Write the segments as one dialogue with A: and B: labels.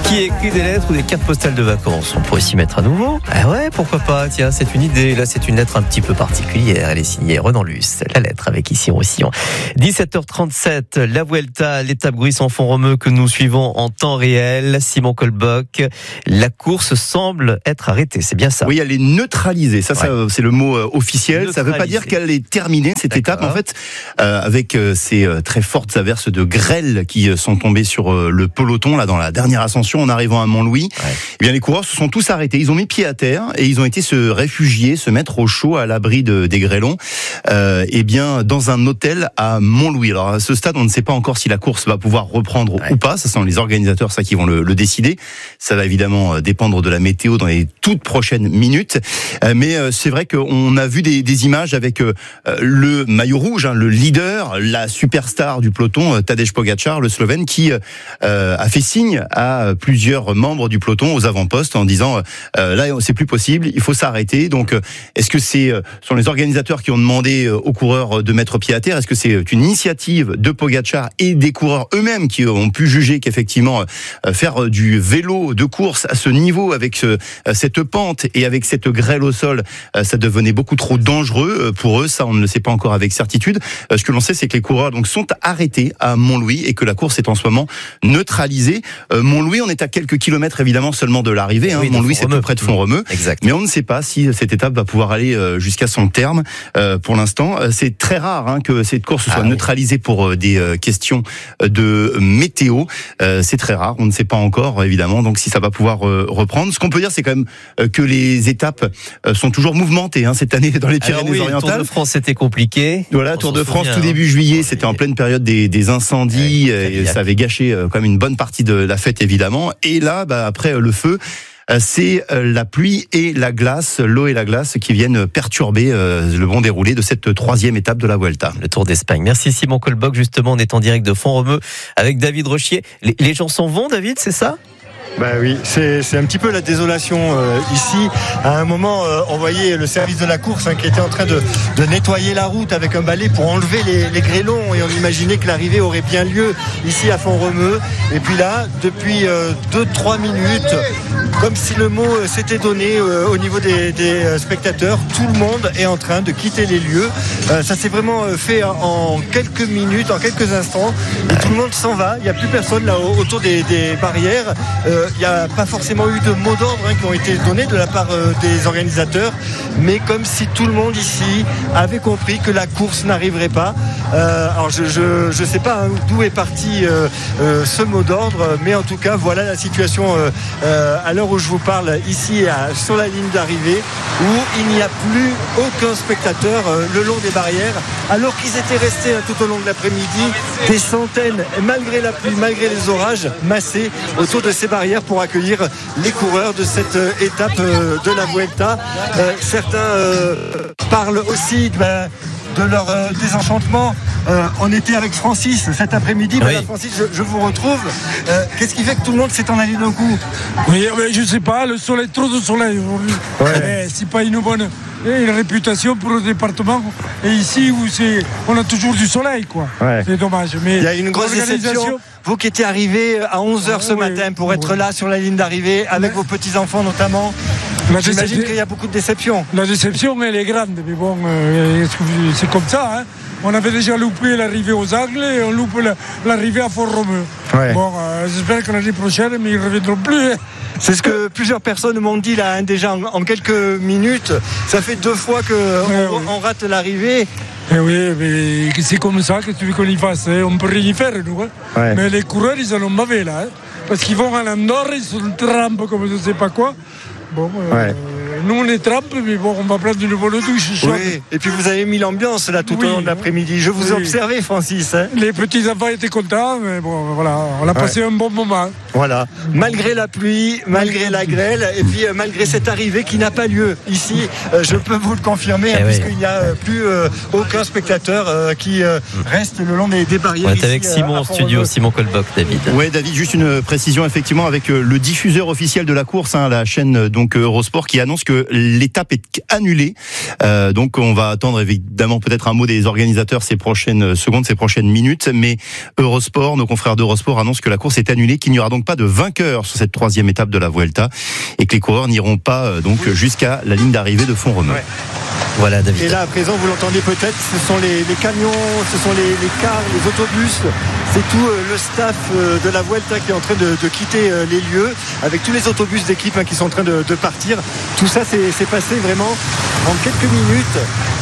A: Qui écrit des lettres ou des cartes postales de vacances? On pourrait s'y mettre à nouveau. Ah ouais, pourquoi pas? Tiens, c'est une idée. Là, c'est une lettre un petit peu particulière. Elle est signée Renan Luce. La lettre avec ici Roussillon. 17h37, la Vuelta, l'étape Gruissan-Font-Romeu que nous suivons en temps réel. Simon Colbock, la course semble être arrêtée. C'est bien ça?
B: Oui, elle est neutralisée. Ça, c'est le mot officiel. Ça ne veut pas dire qu'elle est terminée, cette étape. En fait, avec ces très fortes averses de grêle qui sont tombées sur le peloton, là, dans la dernière ascension, en arrivant à Montlouis, eh bien, les coureurs se sont tous arrêtés. Ils ont mis pied à terre et ils ont été se réfugier, se mettre au chaud à l'abri des grêlons, eh bien, dans un hôtel à Montlouis. Alors, à ce stade, on ne sait pas encore si la course va pouvoir reprendre ou pas. Ce sont les organisateurs, qui vont le décider. Ça va évidemment dépendre de la météo dans les toutes prochaines minutes. Mais c'est vrai qu'on a vu des images avec le maillot rouge, le leader, la superstar du peloton, Tadej Pogačar, le Slovène, qui a fait signe à plusieurs membres du peloton aux avant-postes en disant là c'est plus possible, il faut s'arrêter. Donc est-ce que sont les organisateurs qui ont demandé aux coureurs de mettre pied à terre? Est-ce que c'est une initiative de Pogačar et des coureurs eux-mêmes qui ont pu juger qu'effectivement faire du vélo de course à ce niveau avec cette pente et avec cette grêle au sol, ça devenait beaucoup trop dangereux pour eux? Ça, on ne le sait pas encore avec certitude. Ce que l'on sait, c'est que les coureurs donc sont arrêtés à Montlouis et que la course est en ce moment neutralisée. Montlouis, on est à quelques kilomètres évidemment seulement de l'arrivée. Oui, Montlouis, c'est tout près de Font-Romeu. Mais on ne sait pas si cette étape va pouvoir aller jusqu'à son terme. Pour l'instant, c'est très rare que cette course soit neutralisée pour des questions de météo. C'est très rare. On ne sait pas encore évidemment. Donc si ça va pouvoir reprendre. Ce qu'on peut dire, c'est quand même que les étapes sont toujours mouvementées cette année dans les Pyrénées-Orientales.
A: Tour de France, c'était compliqué.
B: Voilà, Tour de France tout début juillet, c'était en pleine période des incendies et ça avait gâché quand même une bonne partie de la fête évidemment. Et là, après le feu, c'est la pluie et la glace, l'eau et la glace qui viennent perturber le bon déroulé de cette troisième étape de la Vuelta.
A: Le Tour d'Espagne. Merci Simon Colbock. Justement, on est en direct de Font-Romeu avec David Rochier. Les gens s'en vont, David, c'est ça?
C: Oui, c'est un petit peu la désolation ici. À un moment, on voyait le service de la course qui était en train de nettoyer la route avec un balai pour enlever les grêlons, et on imaginait que l'arrivée aurait bien lieu ici à Font-Romeu. Et puis là, depuis 2-3 minutes, comme si le mot s'était donné au niveau des spectateurs, tout le monde est en train de quitter les lieux. Ça s'est vraiment fait en quelques minutes, en quelques instants, et tout le monde s'en va. Il n'y a plus personne là autour des barrières. Il n'y a pas forcément eu de mots d'ordre qui ont été donnés de la part des organisateurs, mais comme si tout le monde ici avait compris que la course n'arriverait pas. Alors je sais pas d'où est parti ce mot d'ordre, mais en tout cas voilà la situation à l'heure où je vous parle ici sur la ligne d'arrivée, où il n'y a plus aucun spectateur le long des barrières, alors qu'ils étaient restés tout au long de l'après-midi, des centaines, malgré la pluie, malgré les orages, massés autour de ces barrières pour accueillir les coureurs de cette étape de la Vuelta. Certains parlent aussi de leur désenchantement. On était avec Francis cet après-midi. Voilà, Francis, je vous retrouve. Qu'est-ce qui fait que tout le monde s'est en allé d'un coup?
D: Oui, mais je sais pas, le soleil, trop de soleil aujourd'hui. C'est pas une bonne réputation pour le département. Et ici, on a toujours du soleil, quoi. C'est dommage. Mais
C: il y a une grosse déception. Vous qui étiez arrivé à 11h ce matin pour être là sur la ligne d'arrivée, avec vos petits-enfants notamment, j'imagine qu'il y a beaucoup de déception.
D: La déception, elle est grande, mais bon, c'est comme ça. On avait déjà loupé l'arrivée aux Angles et on loupe l'arrivée à Font-Romeu. Bon, j'espère que l'année prochaine, mais ils ne reviendront plus.
C: C'est ce que plusieurs personnes m'ont dit là, déjà en quelques minutes. Ça fait 2 fois qu'on rate l'arrivée.
D: Oui, mais c'est comme ça que tu veux qu'on y fasse. On peut rien y faire, nous. Mais les coureurs, ils en ont mauvais là. Parce qu'ils vont à l'Andorre, ils sont trempes comme je ne sais pas quoi. Bon, nous on est trempes, mais bon, on va prendre une bonne douche.
C: Oui, et puis vous avez mis l'ambiance là tout au long de l'après-midi. Je vous ai observé, Francis.
D: Les petits enfants étaient contents, mais bon, voilà, on a passé un bon moment.
C: Voilà, malgré la pluie, malgré la grêle, et puis malgré cette arrivée qui n'a pas lieu ici, je peux vous le confirmer, puisqu'il n'y a plus aucun spectateur qui reste le long des barrières.
A: On est avec Simon en studio, Simon Colbock, David.
B: Oui, David, juste une précision effectivement avec le diffuseur officiel de la course, la chaîne donc Eurosport, qui annonce que l'étape est annulée. Donc on va attendre évidemment peut-être un mot des organisateurs ces prochaines secondes, ces prochaines minutes, mais Eurosport, nos confrères d'Eurosport annoncent que la course est annulée, qu'il n'y aura donc donc pas de vainqueur sur cette 3e étape de la Vuelta et que les coureurs n'iront pas donc jusqu'à la ligne d'arrivée de Font-Romeu.
A: Ouais. Voilà, David.
C: Et là, à présent, vous l'entendez peut-être, ce sont les camions, ce sont les cars, les autobus, c'est tout le staff de la Vuelta qui est en train de quitter les lieux, avec tous les autobus d'équipe qui sont en train de partir. Tout ça, c'est passé vraiment en quelques minutes.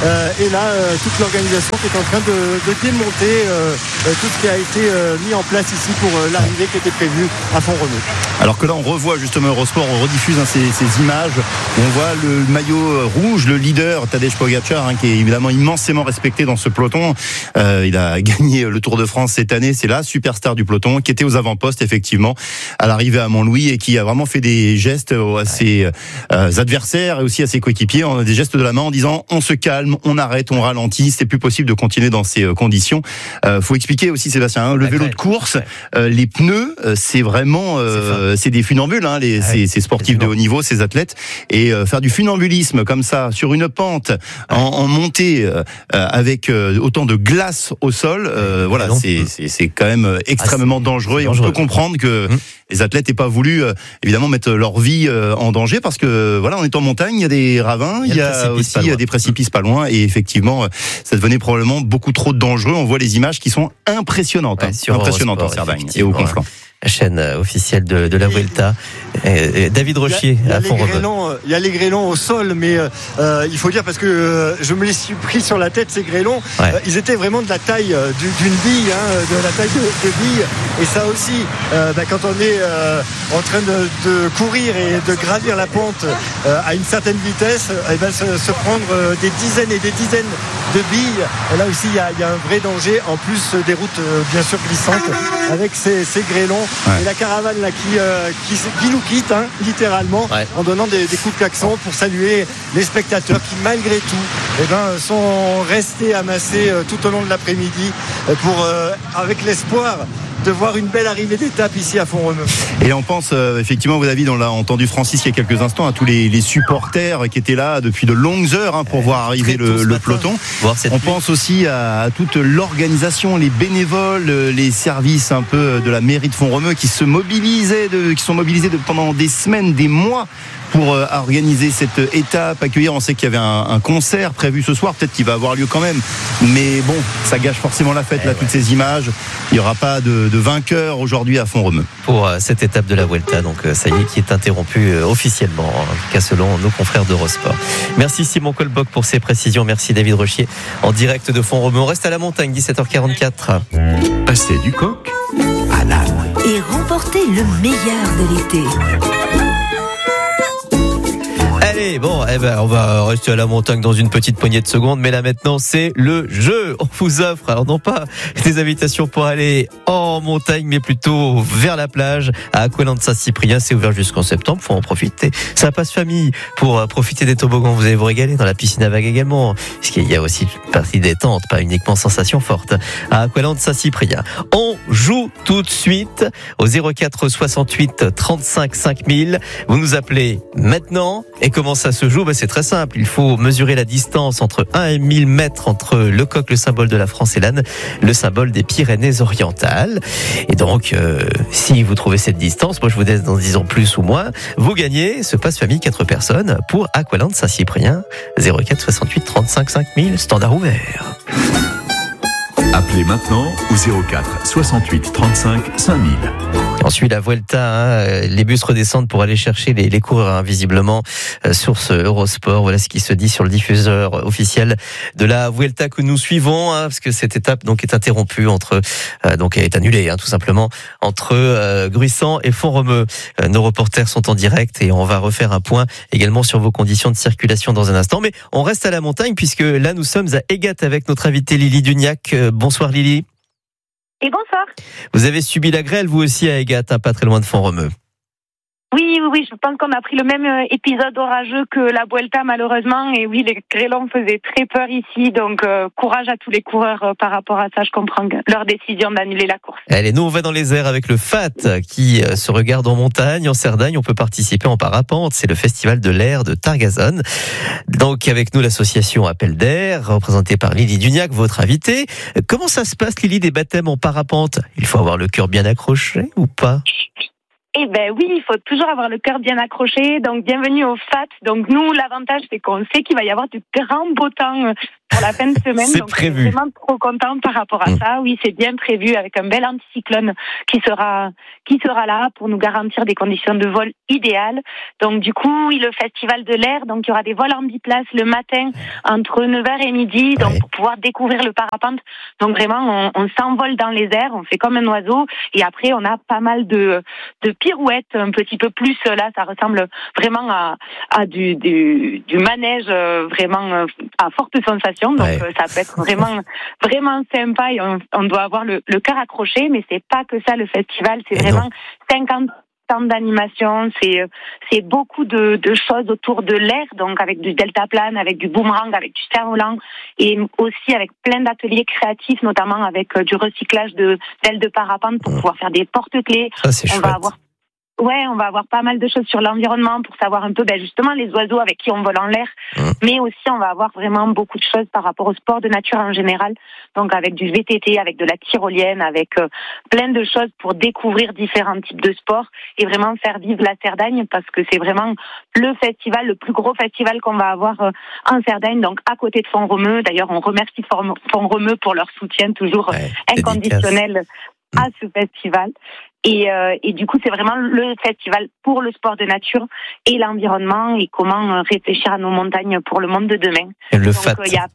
C: Et là, toute l'organisation qui est en train de démonter tout ce qui a été mis en place ici pour l'arrivée qui était prévue à Font-Romeu.
B: Alors que là, on revoit justement Eurosport, on rediffuse ces images où on voit le maillot rouge, le leader Tadej Pogačar, qui est évidemment immensément respecté dans ce peloton. Il a gagné le Tour de France cette année, c'est la superstar du peloton, qui était aux avant-postes effectivement à l'arrivée à Montlouis et qui a vraiment fait des gestes à ses adversaires et aussi à ses coéquipiers, des gestes de la main en disant on se calme, on arrête, on ralentit, c'est plus possible de continuer dans ces conditions. Faut expliquer aussi, Sébastien, le vélo de course, les pneus, c'est vraiment c'est des funambules, ces sportifs de haut niveau, ces athlètes, et faire du funambulisme comme ça sur une pente en montée avec autant de glace au sol, voilà, c'est quand même extrêmement dangereux, et on peut comprendre que les athlètes n'aient pas voulu évidemment mettre leur vie en danger, parce que voilà, on est en montagne, il y a des ravins, il y a aussi des précipices pas loin, et effectivement ça devenait probablement beaucoup trop dangereux. On voit les images qui sont impressionnantes, impressionnantes en Cerdagne et au Conflans.
A: La chaîne officielle de la Vuelta. David Rochier à Font-Romeu.
C: Il y a les grêlons au sol, mais il faut dire, parce que je me les suis pris sur la tête, ces grêlons, ils étaient vraiment de la taille d'une bille, de la taille de bille. Et ça aussi, quand on est en train de courir et de gravir la pente à une certaine vitesse, se prendre des dizaines et des dizaines de billes, là aussi il y a un vrai danger, en plus des routes bien sûr glissantes avec ces grêlons. Et la caravane là qui nous quitte littéralement, en donnant des coups de klaxon pour saluer les spectateurs qui malgré tout sont restés amassés tout au long de l'après-midi avec l'espoir de voir une belle arrivée d'étape ici à Font-Romeu.
B: Et on pense effectivement, David, on l'a entendu Francis il y a quelques instants, à tous les supporters qui étaient là depuis de longues heures pour voir arriver le peloton. On pense aussi à toute l'organisation, les bénévoles, les services un peu de la mairie de Font-Romeu qui sont mobilisés pendant des semaines, des mois pour organiser cette étape, accueillir. On sait qu'il y avait un concert prévu ce soir, peut-être qu'il va avoir lieu quand même, mais bon, ça gâche forcément la fête, toutes ces images. Il n'y aura pas de vainqueur aujourd'hui à Font-Romeu.
A: Pour cette étape de la Vuelta, donc ça y est, qui est interrompue officiellement, en tout cas selon nos confrères d'Eurosport. Merci Simon Colboc pour ces précisions, merci David Rochier en direct de Font-Romeu. On reste à la montagne, 17h44.
E: Passer du coq à l'âne.
F: Et remporter le meilleur de l'été.
A: Allez, bon, on va rester à la montagne dans une petite poignée de secondes, mais là maintenant c'est le jeu. On vous offre, alors non pas des invitations pour aller en montagne, mais plutôt vers la plage à Aqualand Saint-Cyprien. C'est ouvert jusqu'en septembre, faut en profiter. Ça passe famille pour profiter des toboggans. Vous allez vous régaler dans la piscine à vagues également, parce qu'il y a aussi une partie détente, pas uniquement sensation forte à Aqualand Saint-Cyprien. On joue tout de suite au 04 68 35 5000. Vous nous appelez maintenant. Et comment ça se joue? C'est très simple. Il faut mesurer la distance entre 1 et 1000 mètres entre le coq, le symbole de la France, et l'âne, le symbole des Pyrénées-Orientales. Et donc, si vous trouvez cette distance, moi je vous laisse dans 10 ans plus ou moins, vous gagnez ce passe-famille 4 personnes pour Aqualand Saint-Cyprien. 04 68 35 5000, standard ouvert.
E: Appelez maintenant au 04 68 35 5000.
A: Ensuite, la Vuelta, les bus redescendent pour aller chercher les coureurs, visiblement, source Eurosport. Voilà ce qui se dit sur le diffuseur officiel de la Vuelta que nous suivons, parce que cette étape donc est interrompue elle est annulée, tout simplement, entre Gruissant et Font-Romeu. Nos reporters sont en direct et on va refaire un point également sur vos conditions de circulation dans un instant. Mais on reste à la montagne puisque là, nous sommes à Aygat avec notre invitée Lily Duniac. Bonsoir Lily.
G: Et bonsoir.
A: Vous avez subi la grêle, vous aussi, à Aygat, pas très loin de Font-Romeu.
G: Oui, je pense qu'on a pris le même épisode orageux que la Vuelta, malheureusement. Et oui, les grêlons faisaient très peur ici. Donc, courage à tous les coureurs par rapport à ça. Je comprends leur décision d'annuler la course.
A: Allez, nous, on va dans les airs avec le FAT qui se regarde en montagne. En Cerdagne, on peut participer en parapente. C'est le festival de l'air de Targazone. Donc, avec nous, l'association Appel d'air, représentée par Lily Duniac, votre invitée. Comment ça se passe, Lily, des baptêmes en parapente? Il faut avoir le cœur bien accroché ou pas?
G: Eh ben oui, il faut toujours avoir le cœur bien accroché. Donc bienvenue au FAT. Donc nous, l'avantage c'est qu'on sait qu'il va y avoir du grand beau temps pour la fin de semaine.
A: C'est
G: donc
A: prévu.
G: On est vraiment trop content par rapport à ça. Oui, c'est bien prévu avec un bel anticyclone qui sera là pour nous garantir des conditions de vol idéales. Donc du coup, le festival de l'air, donc il y aura des vols en biplace le matin entre 9h et midi, donc pour pouvoir découvrir le parapente. Donc vraiment, on s'envole dans les airs, on fait comme un oiseau, et après on a pas mal de pirouettes, un petit peu plus. Là, ça ressemble vraiment à du manège, vraiment à forte sensation. Donc ça peut être vraiment sympa, et on doit avoir le cœur accroché. Mais c'est pas que ça le festival, c'est vraiment 50 temps d'animation, c'est beaucoup de choses autour de l'air, donc avec du deltaplane, avec du boomerang, avec du cerf-volant, et aussi avec plein d'ateliers créatifs, notamment avec du recyclage d'ailes de parapente pour pouvoir faire des porte-clés.
A: Ça, c'est chouette.
G: On va avoir pas mal de choses sur l'environnement pour savoir un peu, justement, les oiseaux avec qui on vole en l'air. Mais aussi, on va avoir vraiment beaucoup de choses par rapport au sport de nature en général. Donc, avec du VTT, avec de la tyrolienne, avec plein de choses pour découvrir différents types de sports et vraiment faire vivre la Cerdagne, parce que c'est vraiment le plus gros festival qu'on va avoir en Cerdagne, donc à côté de Font-Romeu. D'ailleurs, on remercie Font-Romeu pour leur soutien toujours inconditionnel à ce festival. Et du coup, c'est vraiment le festival pour le sport de nature et l'environnement, et comment réfléchir à nos montagnes pour le monde de demain.
A: Et le FAT,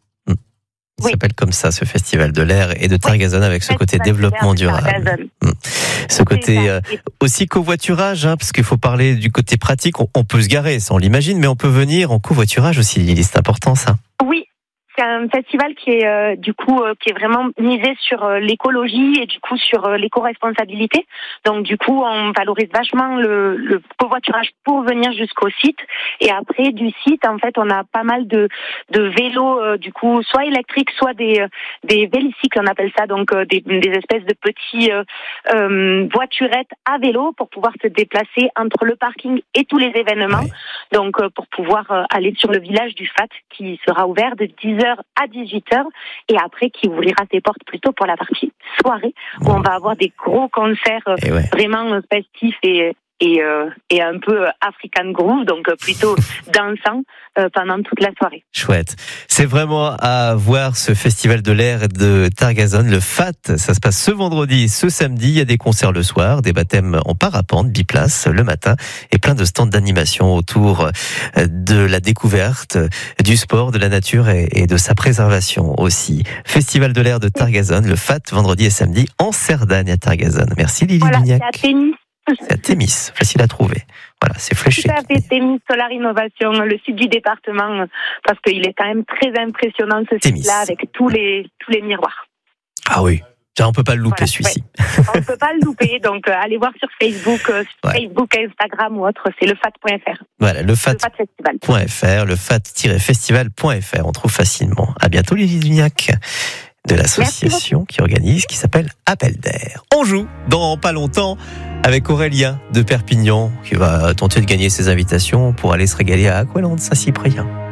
A: il s'appelle comme ça, ce festival de l'air et de Targazonne, avec ce côté développement durable. Ce côté aussi covoiturage, parce qu'il faut parler du côté pratique. On peut se garer, ça on l'imagine, mais on peut venir en covoiturage aussi. C'est important, ça.
G: Oui. C'est un festival qui est vraiment misé sur l'écologie et du coup sur l'éco-responsabilité. Donc du coup, on valorise vachement le covoiturage pour venir jusqu'au site. Et après du site, en fait, on a pas mal de vélos, du coup, soit électriques, soit des vélicycles, on appelle ça, donc des espèces de petits voiturettes à vélo pour pouvoir se déplacer entre le parking et tous les événements. Donc pour pouvoir aller sur le village du FAT, qui sera ouvert de 10h à 18h, et après qui ouvrira ses portes plutôt pour la partie soirée, où on va avoir des gros concerts vraiment festifs et un peu African Groove, donc plutôt dansant pendant toute la soirée.
A: Chouette. C'est vraiment à voir, ce festival de l'air de Targazonne, le FAT. Ça se passe ce vendredi, ce samedi. Il y a des concerts le soir, des baptêmes en parapente, biplace le matin, et plein de stands d'animation autour de la découverte du sport, de la nature et de sa préservation aussi. Festival de l'air de Targazonne, le FAT, vendredi et samedi en Cerdagne à Targazonne. Merci Lily Lignac.
G: C'est à Thémis.
A: C'est à Thémis, facile à trouver. Voilà, c'est fléché.
G: Tout à fait, Thémis Solar Innovation, le site du département, parce qu'il est quand même très impressionnant, ce site-là, avec tous les miroirs.
A: Ah oui, on peut pas le louper, celui-ci.
G: On peut pas le louper, donc allez voir sur Facebook, Facebook, Instagram ou autre, c'est lefat.fr.
A: Voilà, lefat.fr, lefat-festival.fr, on trouve facilement. À bientôt, Lily Lignac, de l'association qui organise, qui s'appelle Appel d'air. On joue dans pas longtemps avec Aurélien de Perpignan, qui va tenter de gagner ses invitations pour aller se régaler à Aqualand Saint-Cyprien.